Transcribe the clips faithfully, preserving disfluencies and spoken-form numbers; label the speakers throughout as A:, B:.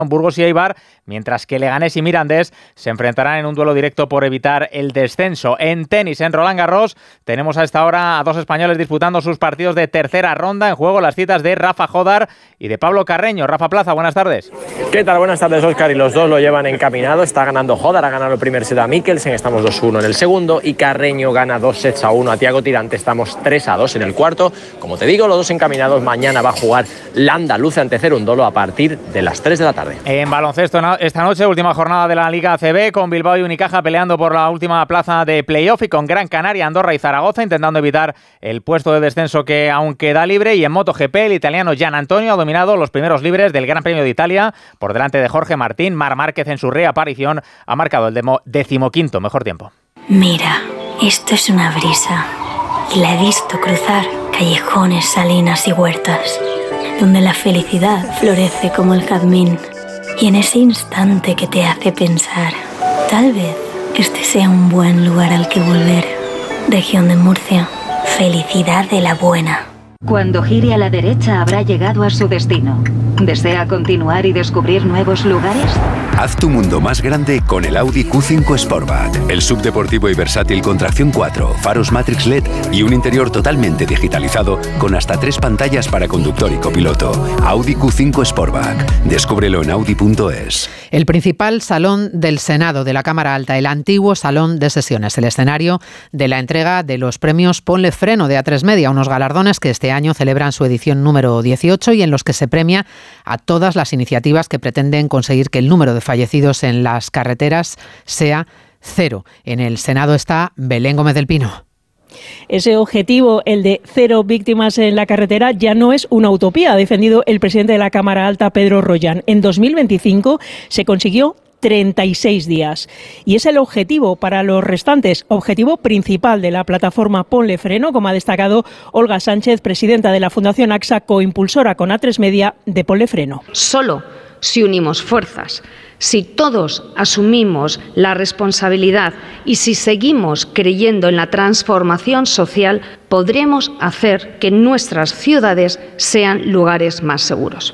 A: Burgos y Eibar, mientras que Leganés y Mirandés se enfrentarán en un duelo directo por evitar el descenso. En tenis, en Roland Garros, tenemos a esta hora a dos españoles disputando sus partidos de tercera ronda. En juego las citas de Rafa Jodar y de Pablo Carreño. Rafa Plaza, buenas tardes.
B: ¿Qué tal? Buenas tardes, Óscar. Y los dos lo llevan encaminado. Está ganando Jodar, ha ganado el primer set a Mikkelsen, estamos dos uno en el segundo, y Carreño gana dos sets a uno a Thiago Tirante, estamos tres a dos en el cuarto. Como te digo, los dos encaminados. Mañana va a jugar la andaluza ante Cerúndolo a partir de las tres de la tarde.
A: En baloncesto esta noche, última jornada de la Liga A C B, con Bilbao y Unicaja peleando por la última plaza de playoff, y con Gran Canaria, Andorra y Zaragoza intentando evitar el puesto de descenso que aún queda libre. Y en MotoGP, el italiano Gian Antonio ha dominado los primeros libres del Gran Premio de Italia por delante de Jorge Martín. Mar Márquez, en su reaparición, ha marcado el decimoquinto mejor tiempo.
C: Mira, esto es una brisa, y la he visto cruzar callejones, salinas y huertas, donde la felicidad florece como el jazmín. Y en ese instante que te hace pensar, tal vez este sea un buen lugar al que volver. Región de Murcia, felicidad de la buena.
D: Cuando gire a la derecha habrá llegado a su destino. ¿Desea continuar y descubrir nuevos lugares?
E: Haz tu mundo más grande con el Audi Q cinco Sportback. El subdeportivo y versátil con tracción cuatro, faros Matrix L E D y un interior totalmente digitalizado con hasta tres pantallas para conductor y copiloto. Audi Q cinco Sportback. Descúbrelo en audi punto es.
F: El principal salón del Senado de la Cámara Alta, el antiguo salón de sesiones, el escenario de la entrega de los premios Ponle Freno de A tres Media, unos galardones que este año celebran su edición número dieciocho y en los que se premia a todas las iniciativas que pretenden conseguir que el número de fallecidos en las carreteras sea cero. En el Senado está Belén Gómez del Pino.
G: Ese objetivo, el de cero víctimas en la carretera, ya no es una utopía, ha defendido el presidente de la Cámara Alta, Pedro Rollán. En dos mil veinticinco se consiguió treinta y seis días. Y es el objetivo para los restantes, objetivo principal de la plataforma Ponle Freno, como ha destacado Olga Sánchez, presidenta de la Fundación AXA, coimpulsora con A tres Media de Ponle Freno.
H: Solo si unimos fuerzas, si todos asumimos la responsabilidad y si seguimos creyendo en la transformación social, podremos hacer que nuestras ciudades sean lugares más seguros.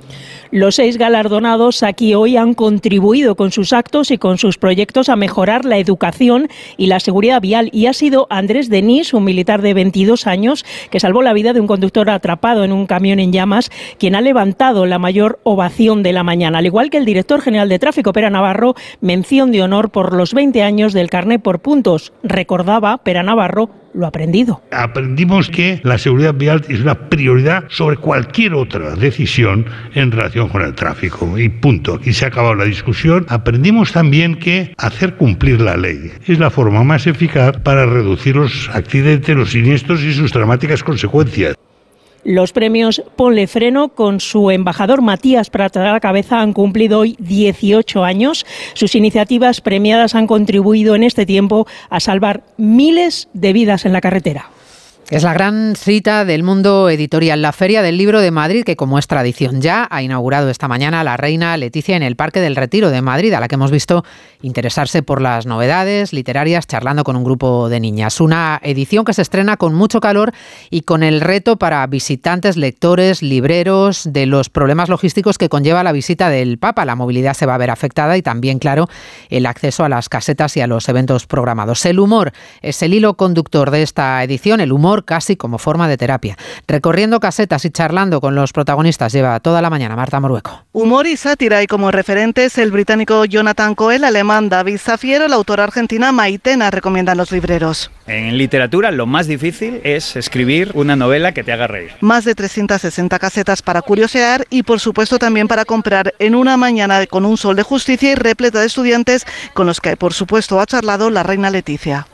G: Los seis galardonados aquí hoy han contribuido con sus actos y con sus proyectos a mejorar la educación y la seguridad vial. Y ha sido Andrés Denis, un militar de veintidós años, que salvó la vida de un conductor atrapado en un camión en llamas, quien ha levantado la mayor ovación de la mañana. Al igual que el director general de Tráfico, Pere Navarro, mención de honor por los veinte años del carné por puntos. Recordaba Pere Navarro lo aprendido.
I: Aprendimos que la seguridad vial es una prioridad sobre cualquier otra decisión en relación con el tráfico. Y punto. Aquí se ha acabado la discusión. Aprendimos también que hacer cumplir la ley es la forma más eficaz para reducir los accidentes, los siniestros y sus dramáticas consecuencias.
G: Los premios Ponle Freno, con su embajador Matías Prats a la cabeza, han cumplido hoy dieciocho años. Sus iniciativas premiadas han contribuido en este tiempo a salvar miles de vidas en la carretera.
F: Es la gran cita del mundo editorial, la Feria del Libro de Madrid, que como es tradición ya ha inaugurado esta mañana la reina Leticia en el Parque del Retiro de Madrid, a la que hemos visto interesarse por las novedades literarias charlando con un grupo de niñas. Una edición que se estrena con mucho calor y con el reto para visitantes, lectores, libreros, de los problemas logísticos que conlleva la visita del Papa. La movilidad se va a ver afectada y también, claro, el acceso a las casetas y a los eventos programados. El humor es el hilo conductor de esta edición, el humor casi como forma de terapia. Recorriendo casetas y charlando con los protagonistas lleva toda la mañana Marta Morueco.
J: Humor y sátira, y como referentes el británico Jonathan Coe, el alemán David Zafiero, la autora argentina Maitena recomiendan los libreros.
K: En literatura lo más difícil es escribir una novela que te haga reír.
J: Más de trescientas sesenta casetas para curiosear y por supuesto también para comprar en una mañana con un sol de justicia y repleta de estudiantes con los que por supuesto ha charlado la reina Leticia.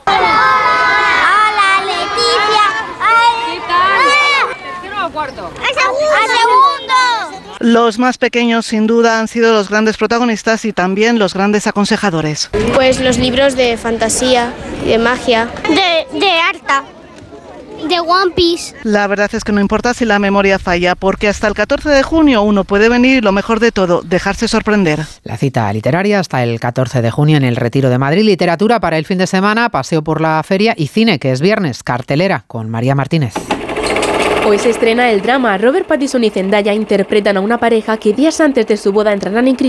J: Los más pequeños sin duda han sido los grandes protagonistas y también los grandes aconsejadores.
L: Pues los libros de fantasía, de magia,
M: de, de Arta, de One Piece.
J: La verdad es que no importa si la memoria falla, porque hasta el catorce de junio uno puede venir y lo mejor de todo, dejarse sorprender.
F: La cita literaria hasta el catorce de junio en el Retiro de Madrid. Literatura para el fin de semana, paseo por la feria y cine, que es viernes, cartelera con María Martínez.
N: Hoy se estrena el drama. Robert Pattinson y Zendaya interpretan a una pareja que días antes de su boda entrarán en crisis.